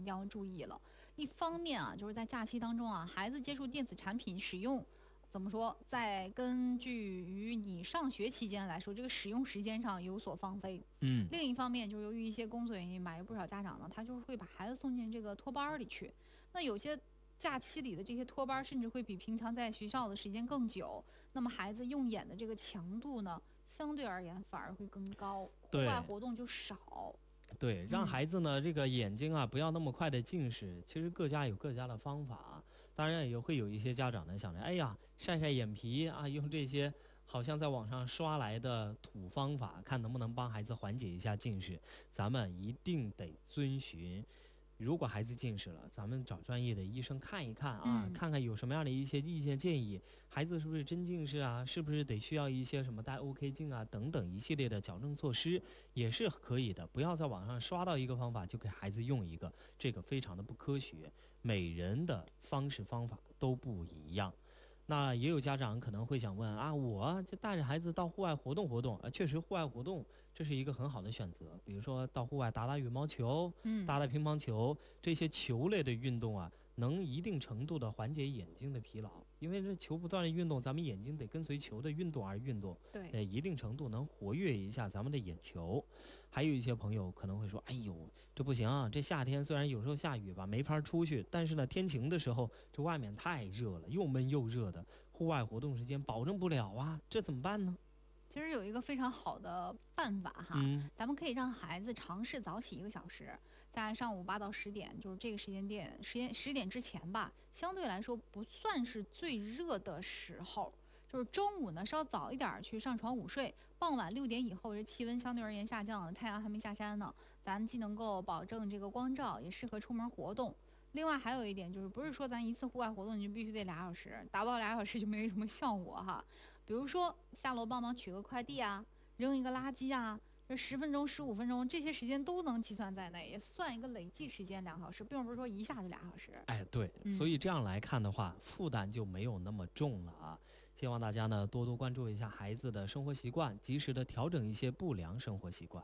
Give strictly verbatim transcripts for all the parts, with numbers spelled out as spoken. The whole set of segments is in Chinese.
定要注意了。一方面啊，就是在假期当中啊，孩子接触电子产品使用。怎么说，在根据于你上学期间来说，这个使用时间上有所放飞。 嗯， 另一方面，就是由于一些工作原因吧，有不少家长呢，他就是会把孩子送进这个托班里去。那有些假期里的这些托班，甚至会比平常在学校的时间更久。那么孩子用眼的这个强度呢，相对而言反而会更高，户外活动就少。 对，让孩子呢、嗯、这个眼睛啊不要那么快的近视，其实各家有各家的方法。当然也会有一些家长呢想着，哎呀，晒晒眼皮啊，用这些好像在网上刷来的土方法，看能不能帮孩子缓解一下近视。咱们一定得遵循。如果孩子近视了，咱们找专业的医生看一看啊、嗯，看看有什么样的一些意见建议，孩子是不是真近视啊，是不是得需要一些什么戴 O K 镜啊等等一系列的矫正措施，也是可以的。不要在网上刷到一个方法就给孩子用一个，这个非常的不科学。每人的方式方法都不一样。那也有家长可能会想问啊，我就带着孩子到户外活动活动啊，确实户外活动这是一个很好的选择，比如说到户外打打羽毛球，嗯，打打乒乓球，这些球类的运动啊，能一定程度的缓解眼睛的疲劳，因为这球不断的运动，咱们眼睛得跟随球的运动而运动， 对， 呃，一定程度能活跃一下咱们的眼球。还有一些朋友可能会说，哎呦，这不行啊，这夏天虽然有时候下雨吧，没法出去，但是呢，天晴的时候，这外面太热了，又闷又热的，户外活动时间保证不了啊，这怎么办呢？ 其实有一个非常好的办法哈、嗯，咱们可以让孩子尝试早起一个小时，在上午八到十点，就是这个时间点，时间十点之前吧，相对来说不算是最热的时候。就是中午呢稍早一点去上床午睡，傍晚六点以后这气温相对而言下降了，太阳还没下山呢，咱既能够保证这个光照，也适合出门活动。另外还有一点就是，不是说咱一次户外活动你就必须得俩小时，达不到俩小时就没什么效果哈。比如说下楼帮忙取个快递啊，扔一个垃圾啊，这十分钟、十五分钟这些时间都能计算在内，也算一个累计时间两小时，并不是说一下就俩小时。 哎，对，嗯、所以这样来看的话，负担就没有那么重了啊。希望大家呢多多关注一下孩子的生活习惯，及时的调整一些不良生活习惯。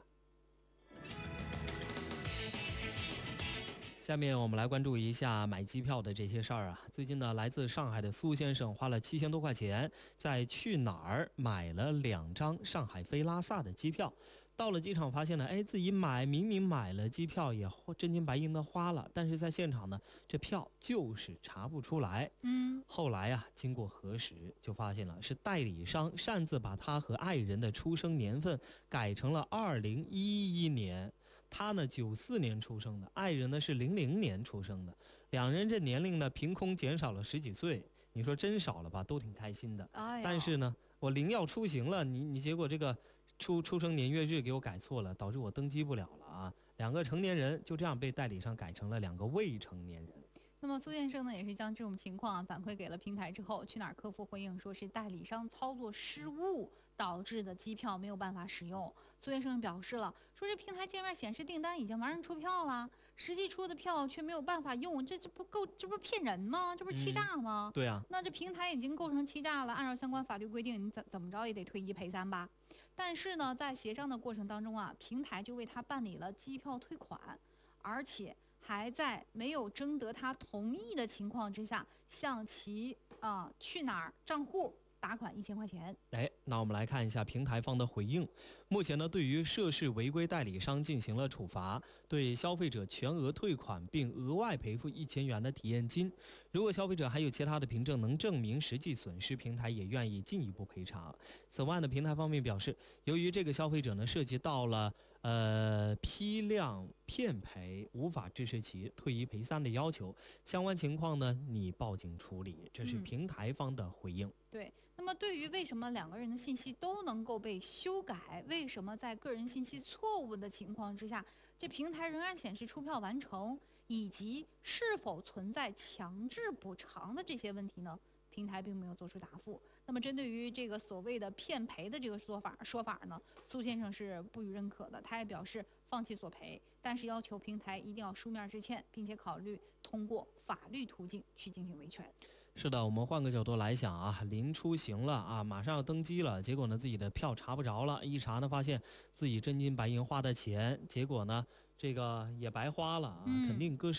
下面我们来关注一下买机票的这些事儿啊。最近呢，来自上海的苏先生花了七千多块钱，在去哪儿买了两张上海飞拉萨的机票。到了机场发现呢，哎，自己买明明买了机票，也真金白银的花了，但是在现场呢，这票就是查不出来。嗯，后来啊，经过核实，就发现了是代理商擅自把他和爱人的出生年份改成了二零一一年。他呢九四年出生的，爱人呢是零零年出生的，两人这年龄呢凭空减少了十几岁，你说真少了吧？都挺开心的。哎、但是呢，我临要出行了，你你结果这个出出生年月日给我改错了，导致我登机不了了啊！两个成年人就这样被代理商改成了两个未成年人。 那么苏先生呢，也是将这种情况、啊、反馈给了平台之后，去哪儿客服回应说是代理商操作失误导致的机票没有办法使用。苏先生表示了，说这平台界面显示订单已经完成出票了，实际出的票却没有办法用，这这不够，这不是骗人吗？这不是欺诈吗？ 嗯、对啊， 那这平台已经构成欺诈了，按照相关法律规定，你怎怎么着也得退一赔三吧。但是呢，在协商的过程当中啊，平台就为他办理了机票退款，而且还在没有征得他同意的情况之下，向其啊、呃、去哪儿账户打款一千块钱。 哎，那我们来看一下平台方的回应。目前呢，对于涉事违规代理商进行了处罚，对消费者全额退款，并额外赔付一千元的体验金。如果消费者还有其他的凭证能证明实际损失，平台也愿意进一步赔偿。此外呢，平台方面表示，由于这个消费者呢涉及到了呃批量骗赔，无法支持其退一赔三的要求，相关情况呢拟报警处理。这是平台方的回应。 嗯、对，那么对于为什么两个人的信息都能够被修改，为什么在个人信息错误的情况之下，这平台仍然显示出票完成，以及是否存在强制补偿的这些问题呢？平台并没有做出答复。那么针对于这个所谓的骗赔的这个说法说法呢，苏先生是不予认可的，他也表示放弃索赔，但是要求平台一定要书面致歉，并且考虑通过法律途径去进行维权。 是的，我们换个角度来想啊，临出行了啊，马上要登机了，结果呢自己的票查不着了，一查呢发现自己真金白银花的钱，结果呢这个也白花了啊，肯定割